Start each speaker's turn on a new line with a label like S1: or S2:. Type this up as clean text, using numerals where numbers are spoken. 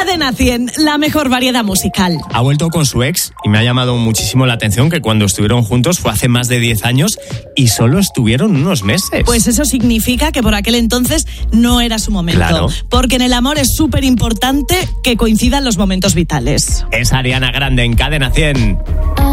S1: Cadena 100, la mejor variedad musical.
S2: Ha vuelto con su ex y me ha llamado muchísimo la atención que cuando estuvieron juntos fue hace más de 10 años y solo estuvieron unos meses.
S1: Pues eso significa que por aquel entonces no era su momento.
S2: Claro.
S1: Porque en el amor es súper importante que coincidan los momentos vitales.
S2: Es Ariana Grande en Cadena 100.